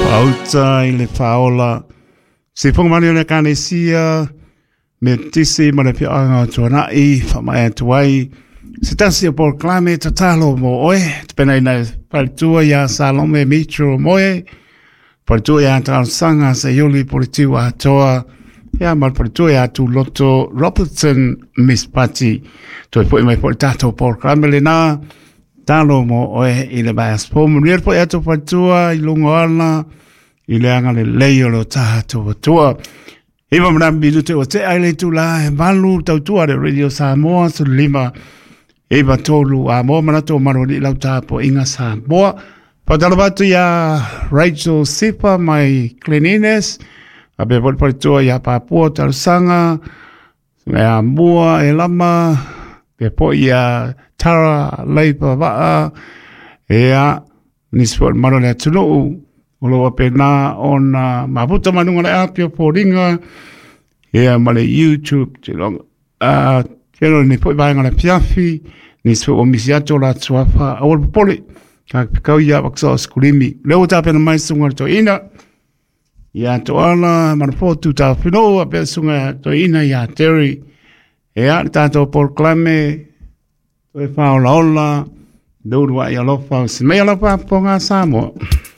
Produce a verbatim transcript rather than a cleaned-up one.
auta i le whaola. Se whangamani o le kanesia, me tisi ma le pianga tuana i, whamai atuai. Se tasi o porklame tatalo mo oe, tupena i nei paritua ia Salome Mitro moe, paritua ia tau sanga se yuli politua atoa, ia mar paritua ia tu loto Robertson Miss Patti, toi po i mai po i tato porklame le nā, talo mo oe i le baias pomu. Nier po i ato paritua i lungo ana, i le anga le leio lo tato watua. Iwa mnambi dute o te aile tu la e malu tautua le Radio Samoa su lima. Iwa tolu a mo manato maro li lau tapo inga Samoa. Patalabatu ya Rachel Sipa mai Cleanliness. Abe poli poli tua ya Papua Tarusanga. Me a mua e lama. Be po ya Tara Leipa Waa. Ea nispo maro le tunu. Olo ape nā o nā maputa manunga le apio pōringa. Ea ma le YouTube. Te longa. Uh, Kero ni poi vaenga le piafi. Ni spo o misi ato la tuafa. Awal popoli. Ka pikau ia waksa o skulimi. Leo tāpena mai sunga to ina. Ia to ala. Manapotu tā whino. Ape sunga to ina ia Terry. Ea tātou porklame. Toi whao laola. Dourua ia lofa. Simei alofa ponga Samoa.